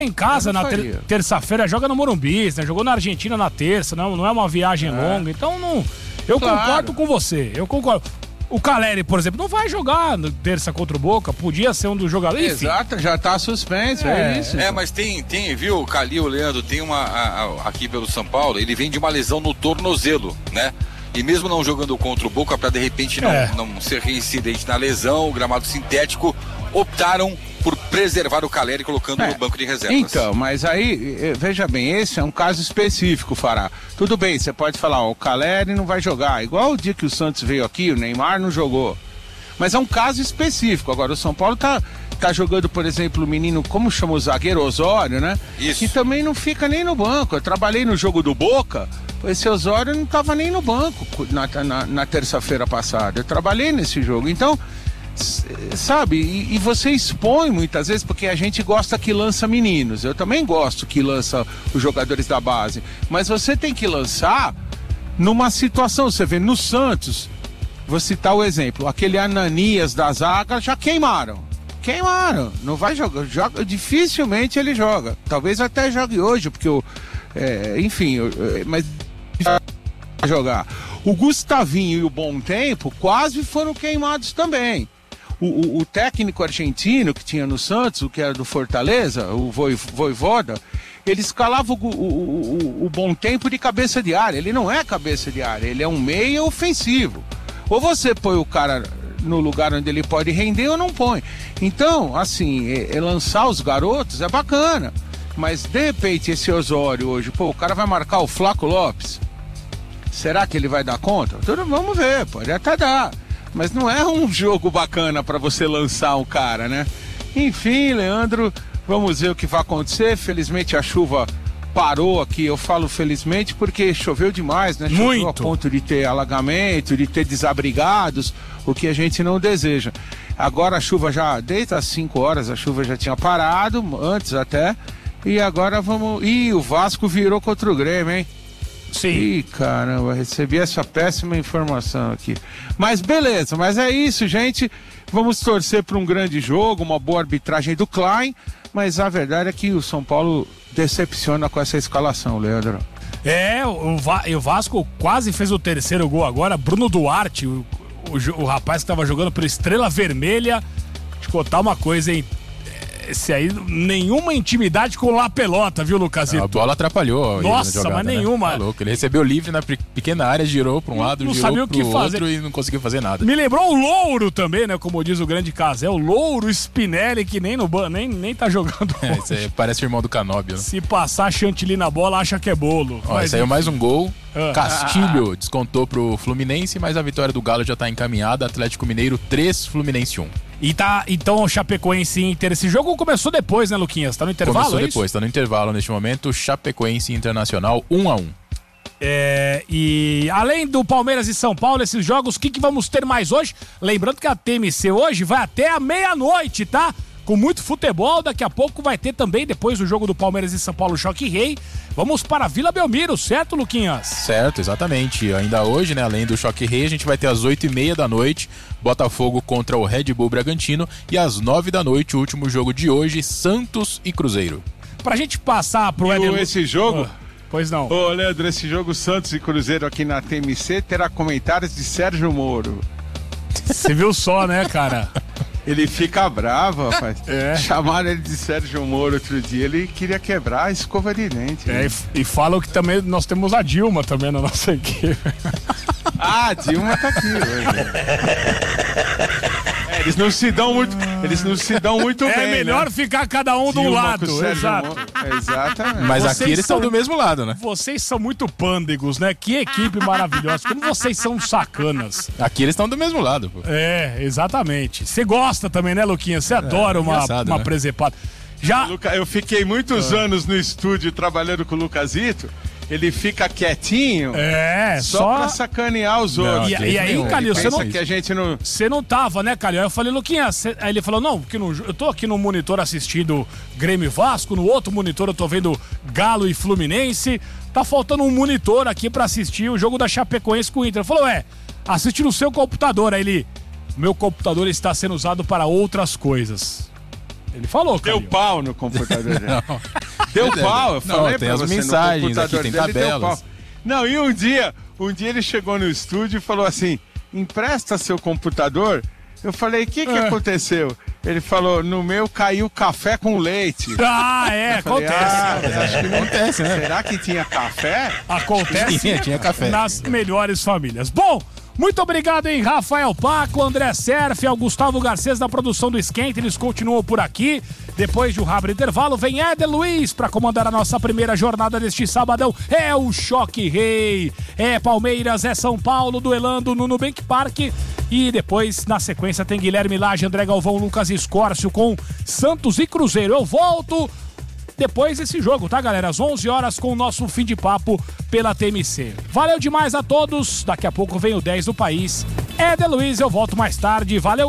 em casa na terça-feira, joga no Morumbi, né? Jogou na Argentina na terça, não é uma viagem longa, então não. Eu concordo com você, eu concordo. O Caleri, por exemplo, não vai jogar no terça contra o Boca, podia ser um dos jogadores. Exato, já tá suspenso, é isso. Mas tem, viu, o Calil, Leandro, tem aqui pelo São Paulo, ele vem de uma lesão no tornozelo, né? E mesmo não jogando contra o Boca, para de repente não ser reincidente na lesão, o gramado sintético, optaram por preservar o Caleri colocando no banco de reservas. Então, mas aí, veja bem, esse é um caso específico, Fará. Tudo bem, você pode falar, o Caleri não vai jogar, igual o dia que o Santos veio aqui, o Neymar não jogou. Mas é um caso específico. Agora, o São Paulo tá jogando, por exemplo, o menino, como chama o zagueiro, Osório, né? Isso. Que também não fica nem no banco. Eu trabalhei no jogo do Boca, esse Osório não estava nem no banco na terça-feira passada. Eu trabalhei nesse jogo. Então, sabe, e você expõe muitas vezes, porque a gente gosta que lança meninos. Eu também gosto que lança os jogadores da base. Mas você tem que lançar numa situação, você vê, no Santos, vou citar o exemplo, aquele Ananias da zaga já queimaram, não vai jogar, dificilmente ele joga, talvez até jogue hoje, porque mas vai jogar. O Gustavinho e o Bom Tempo quase foram queimados também. O técnico argentino que tinha no Santos, o que era do Fortaleza, o Voivoda, ele escalava o Bom Tempo de cabeça de área. Ele não é cabeça de área, ele é um meia ofensivo. Ou você põe o cara no lugar onde ele pode render ou não põe. Então, assim, lançar os garotos é bacana. Mas, de repente, esse Osório hoje, o cara vai marcar o Flaco Lopes. Será que ele vai dar conta? Vamos ver, pode até dar. Mas não é um jogo bacana para você lançar um cara, né? Enfim, Leandro, vamos ver o que vai acontecer. Felizmente a chuva parou aqui. Eu falo felizmente porque choveu demais, né? Choveu muito. A ponto de ter alagamento, de ter desabrigados, o que a gente não deseja. Agora a chuva já, desde as 5 horas, a chuva já tinha parado, antes até. E agora vamos... Ih, o Vasco virou contra o Grêmio, hein? Sim. Ih, caramba, recebi essa péssima informação aqui. Mas beleza, mas é isso, gente. Vamos torcer para um grande jogo, uma boa arbitragem do Klein, mas a verdade é que o São Paulo decepciona com essa escalação, Leandro. O Vasco quase fez o terceiro gol agora. Bruno Duarte, o rapaz que estava jogando pelo Estrela Vermelha. Deixa eu contar uma coisa, hein? Esse aí, nenhuma intimidade com La Pelota, viu, Lucasito? A bola atrapalhou. Nossa, jogada, mas nenhuma. Né? Tá louco. Ele recebeu livre na pequena área, girou para um lado, não girou sabia o que pro fazer. Outro e não conseguiu fazer nada. Me lembrou o Louro também, né? Como diz o grande Casé, o Louro Spinelli, que nem tá jogando. Isso aí parece o irmão do Canóbio. Né? Se passar chantilly na bola, acha que é bolo. Ó, saiu mais um gol. Castilho descontou pro Fluminense, mas a vitória do Galo já tá encaminhada. Atlético Mineiro 3, Fluminense 1. E então o Chapecoense Inter, esse jogo começou depois, né, Luquinhas? Tá no intervalo? Começou depois, tá no intervalo neste momento. Chapecoense Internacional 1-1. E além do Palmeiras e São Paulo, esses jogos, o que vamos ter mais hoje? Lembrando que a TMC hoje vai até a meia-noite, tá? Com muito futebol, daqui a pouco vai ter também, depois do jogo do Palmeiras e São Paulo, Choque Rei. Vamos para a Vila Belmiro, certo, Luquinhas? Certo, exatamente. Ainda hoje, né, além do Choque Rei, a gente vai ter às 8h30 da noite, Botafogo contra o Red Bull Bragantino, e às 9 da noite, o último jogo de hoje, Santos e Cruzeiro. Pra gente passar pro esse jogo... Pois não. Ô, Leandro, esse jogo Santos e Cruzeiro aqui na TMC terá comentários de Sérgio Moro. Você viu só, né, cara? Ele fica bravo, rapaz. Chamaram ele de Sérgio Moro outro dia, ele queria quebrar a escova de dente. Né? E falam que também nós temos a Dilma também na nossa equipe. A Dilma tá aqui, eles não se dão muito bem. É melhor, né? Ficar cada um de um lado. Exato. Exatamente. Mas aqui eles estão do mesmo lado, né? Vocês são muito pândegos, né? Que equipe maravilhosa. Como vocês são sacanas. Aqui eles estão do mesmo lado, pô. Exatamente. Você gosta também, né, Luquinha? Você adora uma presepada. Eu fiquei muitos anos no estúdio trabalhando com o Lucasito. Ele fica quietinho só pra sacanear os outros. E aí, Calil, você não tava, né, Calil? Aí eu falei, Luquinha, aí ele falou, não, porque eu tô aqui no monitor assistindo Grêmio e Vasco, no outro monitor eu tô vendo Galo e Fluminense, tá faltando um monitor aqui pra assistir o jogo da Chapecoense com o Inter. Ele falou, assiste no seu computador. Aí ele, meu computador está sendo usado para outras coisas. Ele falou, Deu pau no computador dele. Deu pau, eu falei tem pra as você, mensagens, aqui tem tabelas. Não, e um dia ele chegou no estúdio e falou assim, empresta seu computador. Eu falei, o que aconteceu? Ele falou, no meu caiu café com leite. Acontece. Mas acho que não acontece, né? Será que tinha café? Acontece tinha café. Nas melhores famílias. Bom, muito obrigado, hein, Rafael Paco, André Serf, ao Gustavo Garcês da produção do Esquenta, eles continuam por aqui. Depois de um rápido intervalo, vem Éder Luiz para comandar a nossa primeira jornada deste sabadão. É o Choque Rei, é Palmeiras, é São Paulo, duelando no Nubank Park. E depois, na sequência, tem Guilherme Lage, André Galvão, Lucas Escórcio com Santos e Cruzeiro. Eu volto depois desse jogo, tá, galera? Às 11 horas com o nosso fim de papo pela TMC. Valeu demais a todos. Daqui a pouco vem o 10 do país. Éder Luiz, eu volto mais tarde. Valeu, galera.